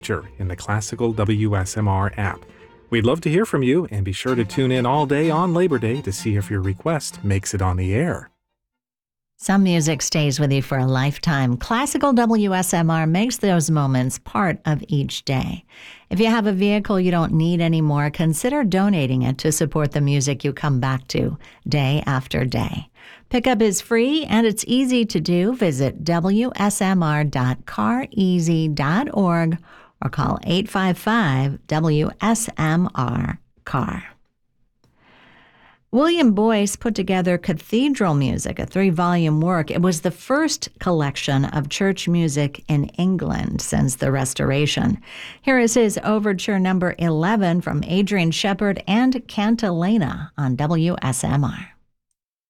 in the Classical WSMR app. We'd love to hear from you, and be sure to tune in all day on Labor Day to see if your request makes it on the air. Some music stays with you for a lifetime. Classical WSMR makes those moments part of each day. If you have a vehicle you don't need anymore, consider donating it to support the music you come back to day after day. Pickup is free and it's easy to do. Visit wsmr.careasy.org or call 855-WSMR-CAR. William Boyce put together Cathedral Music, a 3-volume work. It was the first collection of church music in England since the Restoration. Here is his Overture number 11 from Adrian Shepherd and Cantilena on WSMR.